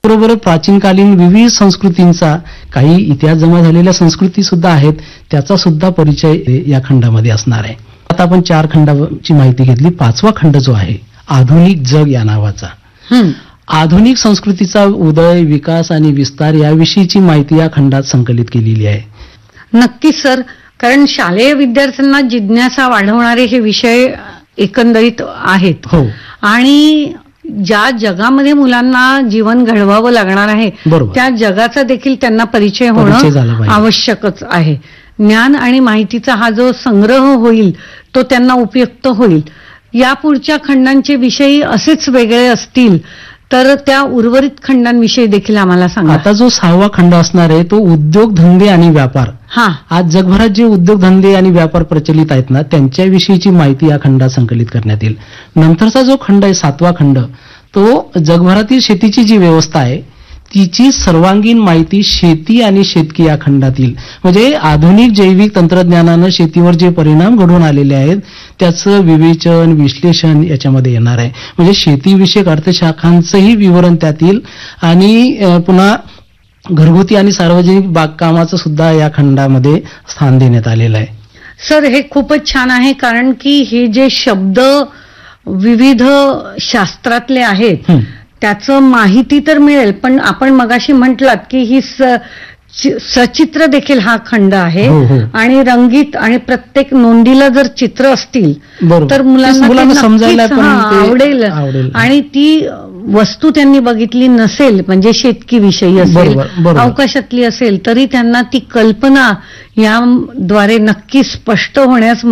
बरोबर प्राचीनकालीन विविध संस्कृतींचा, काही इतिहास जमा झालेल्या संस्कृती सुद्धा आहेत, त्याचा सुद्धा परिचय या खंडामध्ये असणार आहे. आता आपण 4 खंडाची माहिती घेतली. 5वा खंड जो आहे आधुनिक जग या नावाचा, आधुनिक संस्कृतीचा उदय, विकास आणि विस्तार याविषयीची माहिती या खंडात संकलित केलेली आहे. नक्कीच सर, कारण शालेय विद्यार्थ्यांना जिज्ञासा वाढवणारे हे विषय एकंदरीत आहेत. हो. आणि ज्या जगामध्ये मुलांना जीवन घडवावं लागणार आहे, बरोबर, त्या जगाचा देखील त्यांना परिचय झाला होणं पाहिजे. आवश्यकच आहे. ज्ञान आणि माहितीचा हा जो संग्रह होईल तो त्यांना उपयुक्त होईल. या पुढच्या खंडांचे विषयी असेच वेगळे असतील तर त्या उर्वरित खंडांविषयी देखील आम्हाला सांगा. आता जो 6वा खंड असणार आहे तो उद्योग, धंदे आणि व्यापार. आज जगभरात जे उद्योगधंदे आणि व्यापार प्रचलित आहेत ना, त्यांच्याविषयीची माहिती या खंडात संकलित करण्यात येईल. नंतरचा जो खंड आहे 7वा खंड, तो जगभरातील शेतीची जी व्यवस्था आहे तिची सर्वांगीण माहिती शेती आणि शेतकी या खंडातील, म्हणजे आधुनिक जैविक तंत्रज्ञानानं शेतीवर जे परिणाम घडून आलेले आहेत त्याचं विवेचन, विश्लेषण याच्यामध्ये येणार आहे. म्हणजे शेतीविषयक अर्थशाखांचंही विवरण त्यातील, आणि पुन्हा घरगुती आणि सार्वजनिक बागकामाचं सुद्धा या खंडामध्ये स्थान देण्यात आलेलं आहे. सर, हे खूपच छान आहे, कारण की हे जे शब्द विविध शास्त्रातले आहेत त्याचं माहिती तर मिळेल, पण आपण मगाशी म्हटलात की ही सचित्र देखील हा खंड आहे. आणि रंगीत, आणि प्रत्येक नोंदीला जर चित्र असतील तर मुलांना समजायला आवडेल. आणि ती वस्तू त्यांनी बघितली नसेल, म्हणजे शेतकी विषयी असेल, अवकाशातली असेल, तरी त्यांना ती कल्पना याद्वारे नक्की स्पष्ट होण्यास